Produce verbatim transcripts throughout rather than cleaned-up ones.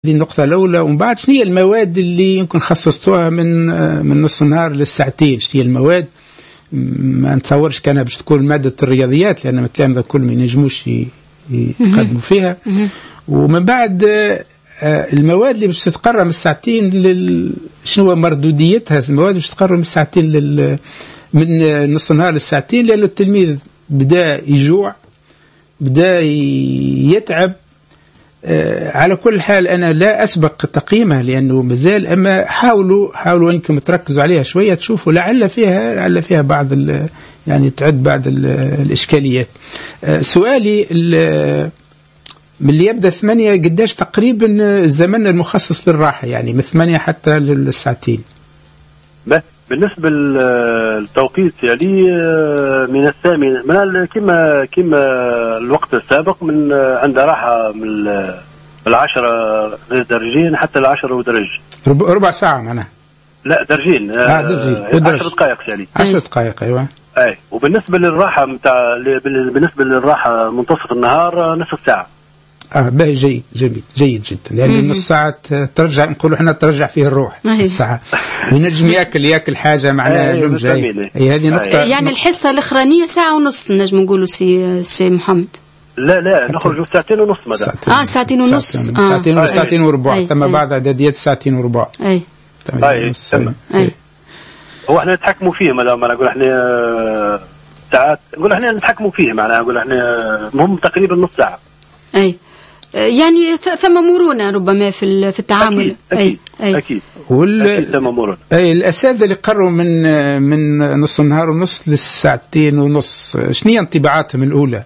هذه النقطة الأولى. ومن بعد شنو هي المواد اللي يمكن خصصتوها من من نص النهار للساعتين؟ شنو هي المواد؟ ما نتصورش كان باش تكون مادة الرياضيات، لأن التلامذة الكل ما ينجموش يقدموا فيها. ومن بعد المواد اللي باش تتقرر من الساعتين لل... شنو مردوديتها؟ المواد باش تتقرر من الساعتين لل... من نص النهار للساعتين، لأنه التلميذ بدأ يجوع، بدأ يتعب. آه على كل حال أنا لا أسبق تقييمها لأنه مازال، أما حاولوا حاولوا أنكم تركزوا عليها شوية، تشوفوا لعل فيها لعل فيها بعض يعني تعد بعض الإشكاليات. آه سؤالي من اللي يبدأ ثمانية قداش تقريبا الزمن المخصص للراحة، يعني من ثمانية حتى للساعتين؟ بالنسبة للتوقيت يعني من الثامن من كما كما الوقت السابق، من عند راحة من العشرة غير درجين حتى العشرة ودرج، ربع ساعة معناها؟ لا درجين، آه درجين عشر دقائق يعني عشر دقائق أيوة. أي. وبالنسبة للراحة متاع بالنسبة للراحة منتصف النهار نصف ساعة. اه باهي، جيد جميل جيد جدا، لأن يعني نص ساعة ترجع، نقولوا احنا ترجع فيه الروح الساعة، وينجم ياكل ياكل حاجة معناها لون جاي. هي هذه نقطة. يعني الحصة الأخرانية ساعة ونص نجم نقولوا سي سي محمد؟ لا لا نخرجوا ساعتين ونص ماذا؟ اه ساعتين ونص، ساعتين ونص، ساعتين ونص، ساعتين وربع، ثم بعض اعداديات ساعتين وربع. اي اي تمام. هو احنا نتحكموا فيه، ما نقول احنا ساعات، نقول احنا نتحكموا فيه معناها، نقول احنا مهم تقريبا نص ساعة. اي يعني ثم مرونة ربما في في التعامل. أكيد أي. أكيد وال... أكيد ثم مرونة. أي الأساتذة اللي قرروا من من نص النهار ونص للساعتين ونص، شنو هي انطباعاتهم الأولى؟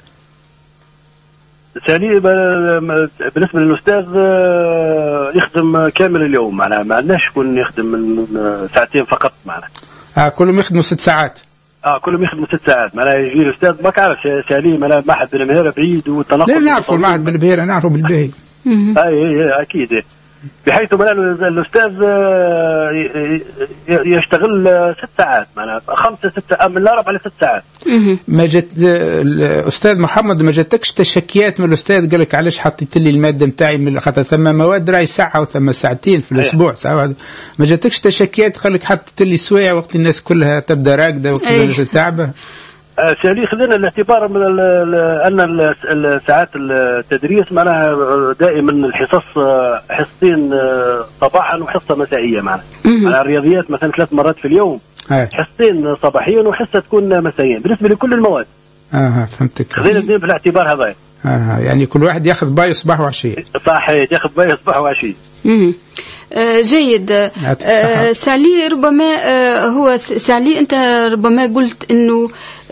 ثاني بالنسبة للأستاذ يخدم كامل اليوم، معناها ما عندناش يكون يخدم من ساعتين فقط معناها. آه كلهم يخدموا ست ساعات. اه كلهم يخدموا ست ساعات، معناها يجي الاستاذ ما كعرفش سليم، انا معهد بن مهيره بعيد والتنقل. لا نعرفوا المعهد بن مهيره، نعرفوا بالباهي. اي اي اكيد، بحيث مثلا الاستاذ يشتغل ست ساعات، معناها خمسه سته من الاربعه لست ساعات. ما جت الاستاذ محمد ما جاتكش تشكيات من الاستاذ قال لك علاش حطيت لي الماده نتاعي من خاطر ثم مواد راهي ساعه وثم ساعتين في الاسبوع ساعه واحده؟ ما جاتكش تشكيات قال لك حطيت لي سوايع وقت الناس كلها تبدا راقده وقت الناس تعبه؟ سالي خذينا الاعتبار من ان ساعات التدريس معناها دائما الحصص حصتين صباحا وحصه مسائيه، معناها على الرياضيات مثلا ثلاث مرات في اليوم، حصتين صباحيا وحصه تكون مسائيا بالنسبه لكل المواد. اه فهمتك. خذينا الاثنين في الاعتبار هذا. اه يعني كل واحد ياخذ باي صباح وعشيه. صحيح، ياخذ باي صباح وعشيه. امم آه جيد. آه سالي ربما آه هو سالي انت ربما قلت انه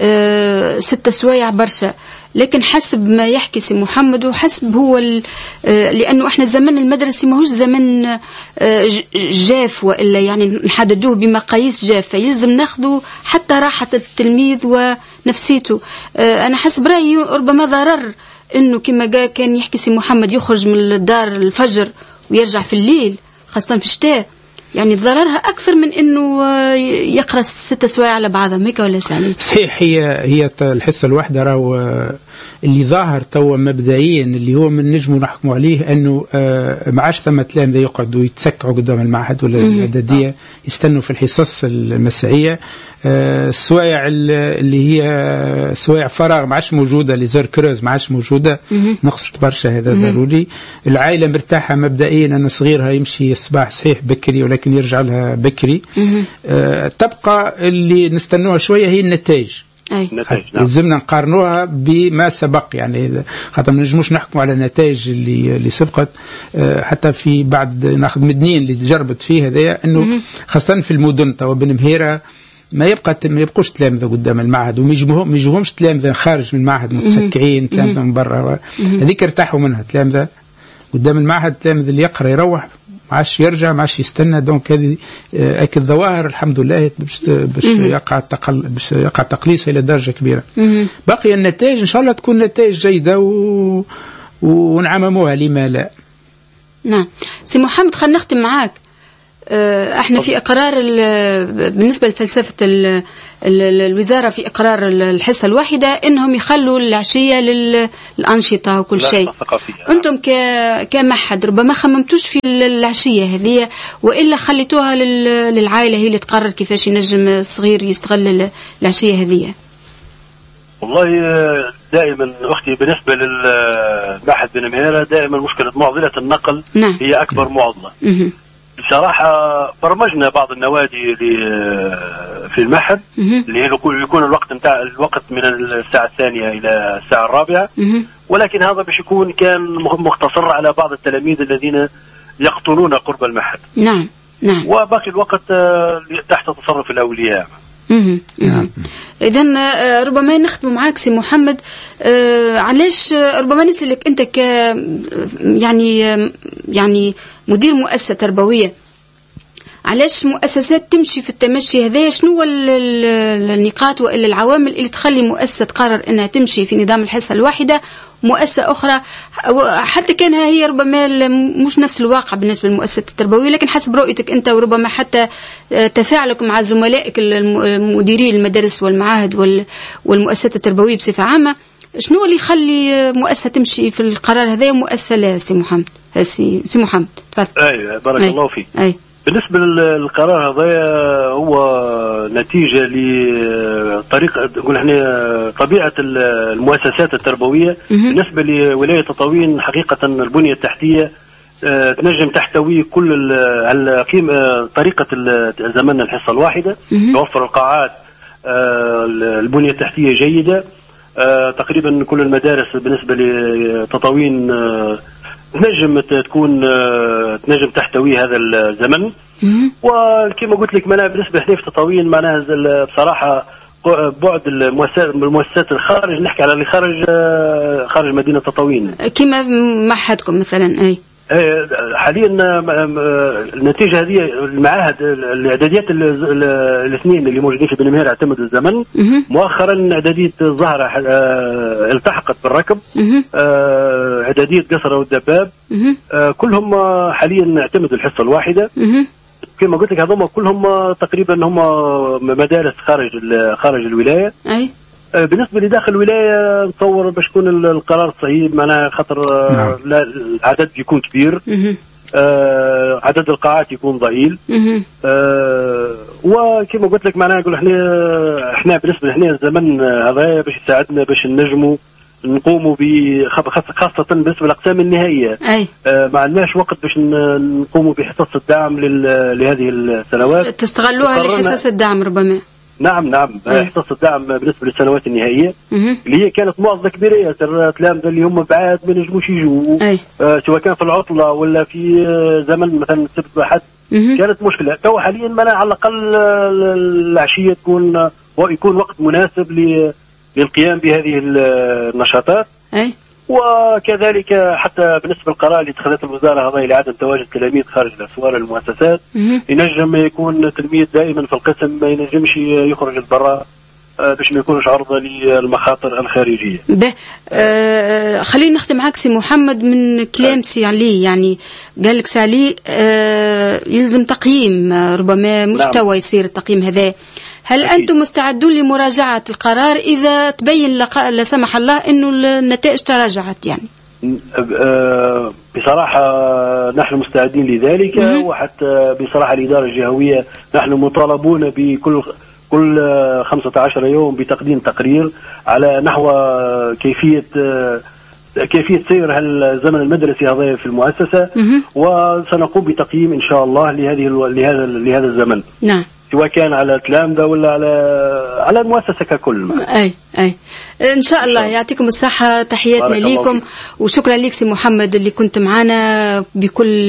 آه ستة سوايع برشا، لكن حسب ما يحكي سي محمد وحسب هو آه لانه احنا الزمن المدرسي ماهوش زمن آه جاف، والا يعني نحددوه بمقاييس جافه، يلزم ناخذه حتى راحه التلميذ ونفسيته. آه انا حسب رايي ربما ضرر انه كما كان يحكي سي محمد يخرج من الدار الفجر ويرجع في الليل، خاصة في الشتاء، يعني ضررها أكثر من إنه يقرأ ستة سوايع على بعضها، ميك ولا سالي؟ صحيح. هي هي الحصة الواحدة راهو اللي ظاهر توا مبدئيا اللي هو من نجموا نحكموا عليه أنه ما عادش ثم تلامذة يقعدوا يتسكعوا قدام المعهد ولا الإعدادية يستنوا في الحصص المسائية. السوايع اللي هي سوايع فراغ ما عادش موجودة، لزر كروز ما عادش موجودة، نقصت برشا، هذا ضروري. العائلة مرتاحة مبدئيا أن صغيرها يمشي الصباح صحيح بكري ولكن يرجع لها بكري. أه تبقى اللي نستنوها شوية هي النتائج. لازمنا نقارنوها بما سبق، يعني خاطر ما نجموش نحكموا على النتائج اللي اللي سبقت. أه حتى في بعد ناخذ مدنين اللي تجربت فيه هذايا، انه خاصة في المدن توا بن مهيرة ما يبقى ما يبقوش تلامذة قدام المعهد، وما يجيبوهم ما يجيبوهمش تلامذة خارج من المعهد متسكعين، تلامذة من برا، هذيك ارتاحوا منها. تلامذة قدام المعهد، تلامذة اللي يقرأ يروح ما عادش يرجع، ما عادش يستنى. دونك هذه اكيد ظواهر الحمد لله باش باش يقع تقل باش يقع تقليصها الى درجة كبيرة. باقي النتائج ان شاء الله تكون نتائج جيدة و... ونعمموها، لما لا. نعم سي محمد، خلينا نختم معاك. احنا في اقرار بالنسبه لفلسفه الوزاره في اقرار الحصه الواحده انهم يخلوا العشيه للانشطه وكل شيء. انتم كمعهد ربما خممتوش في العشيه هذه والا خليتوها للعائله هي اللي تقرر كيفاش ينجم الصغير يستغل العشيه هذه؟ والله دائما اختي بالنسبه للمعهد بن مهيره دائما مشكله معضله النقل. نعم. هي اكبر معضله. مه. بصراحه برمجنا بعض النوادي في المعهد اللي يكون الوقت نتاع الوقت من الساعه الثانيه الى الساعه الرابعه، ولكن هذا باش يكون كان مختصر على بعض التلاميذ الذين يقطنون قرب المعهد. نعم نعم. وباقي الوقت تحت تصرف الاولياء. نعم. إذا ربما نختم معاك سي محمد. آه علاش ربما نسألك أنت ك يعني يعني مدير مؤسسة تربوية، علاش مؤسسات تمشي في التمشي هذا؟ شنو النقاط وإلا العوامل اللي تخلي مؤسسة تقرر أنها تمشي في نظام الحصة الواحدة مؤسسة أخرى حتى كان هي ربما مش نفس الواقع بالنسبة للمؤسسة التربوية، لكن حسب رؤيتك أنت وربما حتى تفاعلك مع زملائك المديرين المدارس والمعاهد والمؤسسات التربوية بصفة عامة، شنو اللي يخلي مؤسسة تمشي في القرار هذا ومؤسسة لا؟ سي محمد سي محمد تفضل. أي بارك أي. الله فيك. أي. بالنسبة للقرار هذا هو نتيجة لطريقة نقول احنا طبيعة المؤسسات التربوية. بالنسبة لولاية تطاوين حقيقة البنية التحتية تنجم تحتوي كل القيمة طريقة زمن الحصة الواحدة، توفر القاعات، البنية التحتية جيدة، تقريبا كل المدارس بالنسبة لتطاوين تنجم تكون تنجم تحتوي هذا الزمن. وكما قلت لك معناها بالنسبه احنا في تطاوين معناها بصراحه بعد المؤسسات الخارج، نحكي على اللي خارج خارج مدينه تطاوين كما معهدكم مثلا. اي حاليا النتيجه هذه المعاهد الاعداديات الاثنين اللي موجودين في بن مهير اعتمدوا الزمن. مؤخرا اعداديه الزهره التحقت بالركب، اعداديه قصره والدباب كلهم حاليا اعتمدوا الحصه الواحده. كما قلت لك هذوما كلهم تقريبا هم مدارس خارج خارج الولايه. اي بالنسبه لداخل الولايه نتصور باش يكون القرار صحيح معناها خاطر نعم. العدد يكون كبير، آه عدد القاعات يكون ضئيل، آه وكما قلت لك معناها نقول احنا احنا بالنسبه لنا الزمن هذا باش يساعدنا باش نجموا نقوموا ب خاصه بالنسبه للاقسام النهائيه. أي. آه ما عندناش وقت باش نقوموا بحصص الدعم لهذه السنوات، تستغلوها لحصص الدعم ربما. نعم نعم. حصص الدعم بالنسبه للسنوات النهائيه مه. اللي هي كانت معضله كبيره ياسر، التلامذه اللي هم بعاد ما نجموش يجوا، آه سواء كان في العطله ولا في زمن مثلا السبت واحد كانت مشكله. تو حاليا ما على الاقل العشيه تكون ويكون وقت مناسب للقيام بهذه النشاطات. أي. وكذلك حتى بالنسبه للقرار اللي اتخذته الوزاره هذا لعدم تواجد تلاميذ خارج الاسوار المؤسسات، ينجم يكون تلميذ دائما في القسم ما ينجمش يخرج لبرا باش ما يكونش عرضه للمخاطر الخارجيه. به آه خلينا نختم معك سي محمد من كلام سي علي، يعني قال لك سي علي آه يلزم تقييم، ربما مستوى يصير التقييم هذا. هل أكيد. أنتم مستعدون لمراجعة القرار إذا تبين لا سمح الله أنه النتائج تراجعت؟ يعني أه بصراحة نحن مستعدين لذلك، وحتى بصراحة الإدارة الجهوية نحن مطالبون بكل كل خمسة عشر يوم بتقديم تقرير على نحو كيفية كيفية سير الزمن المدرسي هذا في المؤسسة، وسنقوم بتقييم إن شاء الله لهذه لهذا لهذا الزمن. نعم. سواء كان على التلامذة ولا على على المؤسسة ككل. أي أي إن شاء الله. يعطيكم الصحة، تحياتنا ليكم وشكرا لك سي محمد اللي كنت معنا بكل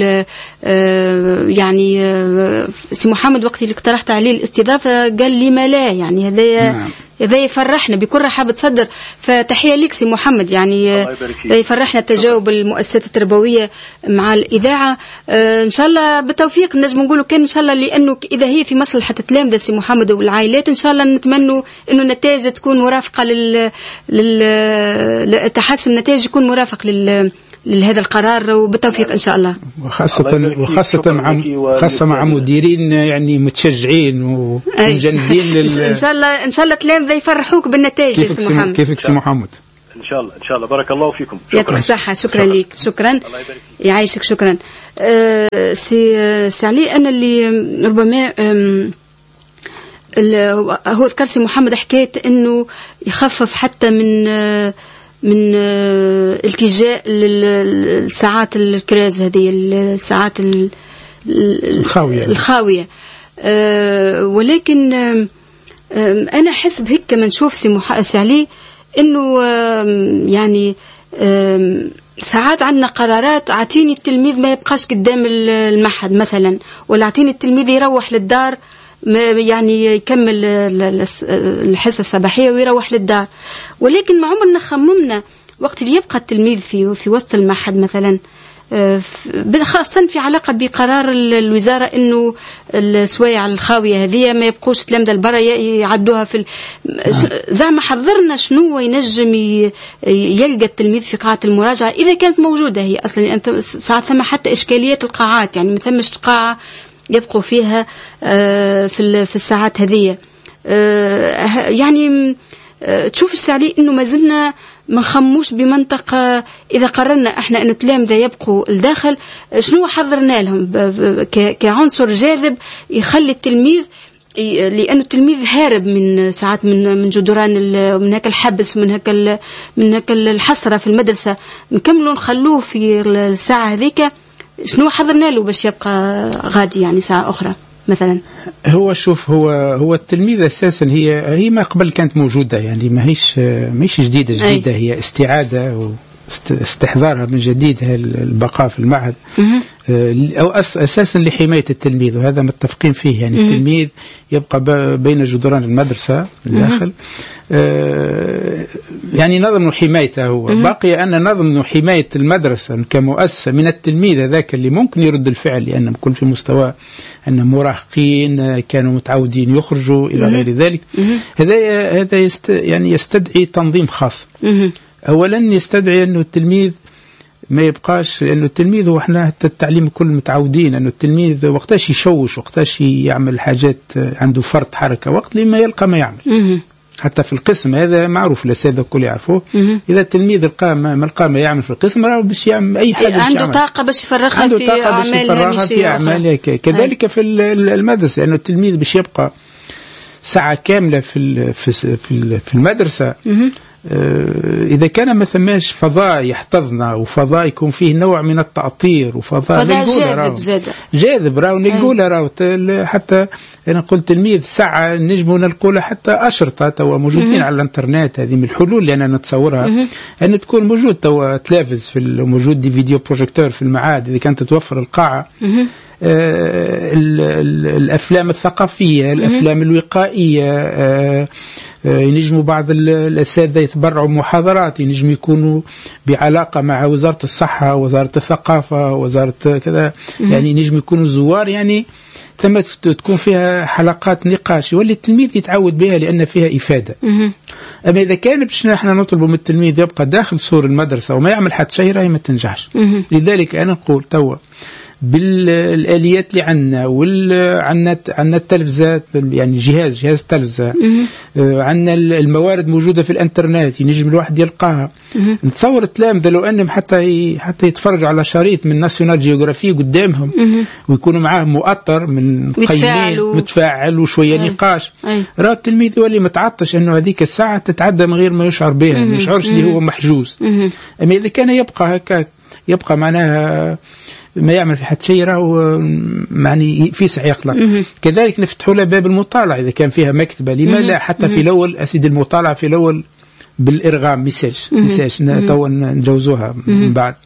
آه يعني آه سي محمد وقت اللي اقترحت عليه الاستضافة قال لي ما لا، يعني هذا نعم. هذا يفرحنا بكل رحابة صدر، فتحية لك سي محمد، يعني يفرحنا تجاوب المؤسسات التربوية مع الإذاعة. آه إن شاء الله بالتوفيق نجم نقولوا كان إن شاء الله، لأنه إذا هي في مصلحة التلامذة سي محمد والعائلات إن شاء الله نتمنوا إنه النتائج تكون مرافقة لل للتحسن، النتائج يكون مرافق لل لهذا القرار وبالتوفيق ان شاء الله. وخاصه وخاصه مع خاصه مع مديرين يعني متشجعين ومجندين لل... ان شاء الله ان شاء الله كلام ذا يفرحوك بالنتائج يا سي محمد. كيفك سي محمد؟ ان شاء الله ان شاء الله. بارك الله فيكم. يعطيك الصحه. شكرا لك. شكرا يعيشك. شكرا. أه سي سي علي انا اللي ربما هو ذكر سي محمد حكايه انه يخفف حتى من من التجاء للساعات الكراز هذه الساعات الخاويه الخاويه أه ولكن انا حسب هيك كما نشوف سي سي علي انه يعني ساعات عندنا قرارات اعطيني التلميذ ما يبقاش قدام المعهد مثلا، ولا اعطيني التلميذ يروح للدار يعني يكمل الحصة الصباحية ويروح للدار، ولكن ما عمرنا خممنا وقت اللي يبقى التلميذ في في وسط المعهد مثلا، خاصة في علاقة بقرار الوزارة إنه السوايع الخاوية هذه ما يبقوش تلامذة البرا يعدوها في زعما حضرنا شنو ينجم يلقى التلميذ في قاعة المراجعة إذا كانت موجودة هي أصلا. أنت ساعات ثم حتى إشكاليات القاعات، يعني ما ثمش قاعة يبقوا فيها في في الساعات هذه. يعني تشوف السعلي إنه ما زلنا ما نخموش بمنطقة إذا قررنا إحنا إنه التلامذة يبقوا الداخل شنو حضرنا لهم كعنصر جاذب يخلي التلميذ، لأنه التلميذ هارب من ساعات من من جدران من هيك الحبس ومن هيك من هيك الحسرة في المدرسة، نكملوا نخلوه في الساعة هذيك شنو حضرنا له باش يبقى غادي يعني ساعة أخرى مثلا. هو شوف هو هو التلميذ اساسا هي هي ما قبل كانت موجوده، يعني ما هيش ما هيش جديده جديده أي. هي استعاده واستحضارها من جديد البقاء في المعهد او اساسا لحمايه التلميذ، وهذا متفقين فيه. يعني مم. التلميذ يبقى بين جدران المدرسه الداخل، آه يعني نظم حمايته هو مم. باقي ان نظم حمايه المدرسه كمؤسسه من التلميذ هذاك اللي ممكن يرد الفعل، لان كل في مستوى ان مراهقين كانوا متعودين يخرجوا الى غير ذلك. هذا هذا يست يعني يستدعي تنظيم خاص. مم. اولا يستدعي انه التلميذ ما يبقاش، لأنه التلميذ هو احنا حتى التعليم كل متعودين أنه التلميذ وقتاش يشوش وقتاش يعمل حاجات عنده فرط حركة وقت لما يلقى ما يعمل. حتى في القسم هذا معروف الأساتذة الكل يعرفوه، إذا التلميذ لقى ما لقى ما يعمل في القسم راهو باش يعمل أي حاجة، عنده طاقة باش يفرغها في أعمال في أعمال كذلك في المدرسة، لأنه التلميذ باش يبقى ساعة كاملة في في المدرسة. إذا كان ما ثماش فضاء يحتضنا وفضاء يكون فيه نوع من التأطير وفضاء جاذب زاد جاذب راهو نقولها راهو حتى أنا قلت تلميذ ساعة نجموا نلقولها حتى أشرطة توا موجودين على الانترنت. هذه من الحلول اللي أنا نتصورها أن تكون موجود توا تلافز في موجود دي فيديو بروجيكتور في المعاد إذا كانت توفر القاعة. آه الأفلام الثقافية، الأفلام الوقائية، آه ينجموا بعض الأساتذة يتبرعوا محاضرات، ينجموا يكونوا بعلاقة مع وزارة الصحة، وزارة الثقافة، وزارة كذا، يعني ينجموا يكونوا زوار، يعني ثم تكون فيها حلقات نقاش يولي التلميذ يتعود بها لأن فيها إفادة. أما إذا كان باش نحن نطلب من التلميذ يبقى داخل سور المدرسة وما يعمل حتى شيء راهي ما تنجحش. لذلك أنا نقول توا بالآليات اللي عندنا وعندنا عندنا التلفزات، يعني جهاز جهاز التلفزة، عندنا الموارد موجودة في الانترنت ينجم الواحد يلقاها. نتصور التلامذة لو أنهم حتى حتى يتفرجوا على شريط من ناسيونال جيوغرافي قدامهم ويكونوا معاه مؤطر من قيمين متفاعل وشوية أي. نقاش، راه التلميذ يولي متعطش أنه هذيك الساعة تتعدى من غير ما يشعر بها، ما يشعرش اللي هو محجوز. أما إذا كان يبقى هكاك يبقى معناها ما يعمل في حتى شيء راهو يعني في سعي يقلق. كذلك نفتحوا له باب المطالعة إذا كان فيها مكتبة، لما لا حتى في الأول أسيد المطالعة في الأول بالإرغام ميساج ميساج تو نجوزوها من بعد.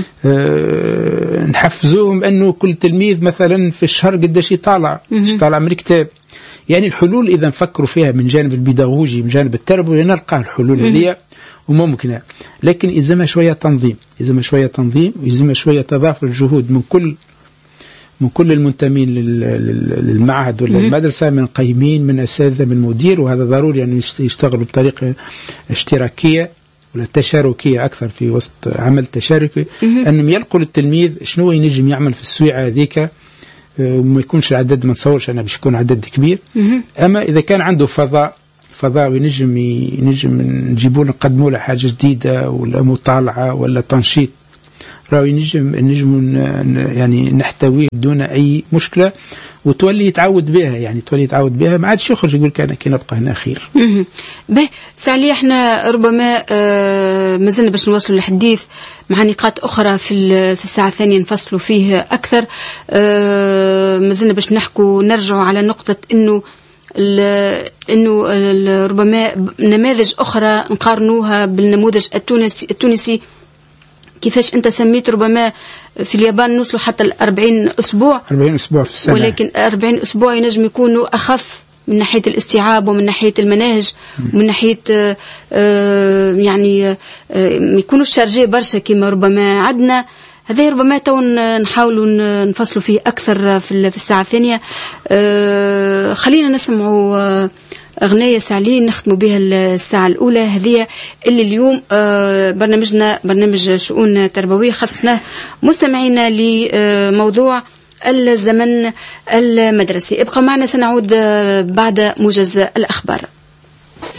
أه نحفزوهم أنه كل تلميذ مثلا في الشهر قداش يطالع يطالع من الكتاب. يعني الحلول إذا نفكروا فيها من جانب البيداغوجي من جانب التربوي نلقى الحلول هذه وممكنة، لكن يلزمها شوية تنظيم، يلزمها شوية تنظيم ويلزمها شوية تضافر الجهود من كل من كل المنتمين للمعهد ولا المدرسة، من قيمين، من أساتذة، من مدير، وهذا ضروري أن يعني يشتغلوا بطريقة اشتراكية ولا التشاركية أكثر في وسط عمل تشاركي، أنهم يلقوا للتلميذ شنو ينجم يعمل في السويعة هذيك، وما يكونش العدد، ما نتصورش أنا باش يكون عدد كبير. أما إذا كان عنده فضاء فضاء وينجم ينجم نجيبوا له نقدموا له حاجة جديدة ولا مطالعة ولا تنشيط، راهو ينجم نجم يعني نحتويه بدون أي مشكلة، وتولي يتعود بها، يعني تولي يتعود بها، ما عادش يخرج يقول كان كي نبقى هنا خير. به سالي احنا ربما آه مازلنا باش نوصلوا الحديث مع نقاط اخرى في في الساعه الثانيه نفصلوا فيه اكثر. آه مازلنا باش نحكوا نرجعوا على نقطه انه انه ربما نماذج اخرى نقارنوها بالنموذج التونسي التونسي كيفاش انت سميت ربما في اليابان نوصلوا حتى ال أربعين اسبوع أربعين اسبوع في السنه، ولكن أربعين اسبوع ينجم يكونوا اخف من ناحيه الاستيعاب ومن ناحيه المناهج ومن ناحيه آآ آآ يعني آآ ما يكونوش شارجي برشا كما ربما عندنا. هذا ربما تو نحاولوا نفصلوا فيه اكثر في الساعه الثانيه. خلينا نسمعوا أغنية سالين نختموا بها الساعة الأولى هذه اللي اليوم برنامجنا برنامج شؤون تربوية خصناه مستمعينا لموضوع الزمن المدرسي. ابقى معنا، سنعود بعد موجز الأخبار.